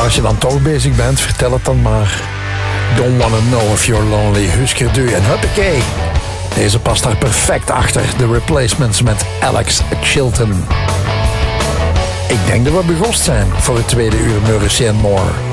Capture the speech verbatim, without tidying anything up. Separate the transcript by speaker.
Speaker 1: als je dan toch bezig bent, vertel het dan maar. Don't wanna know if you're lonely, Husker Du en huppakee. Deze past daar perfect achter. The Replacements met Alex Chilton. Ik denk dat we begost zijn voor het tweede uur Morrissey and More.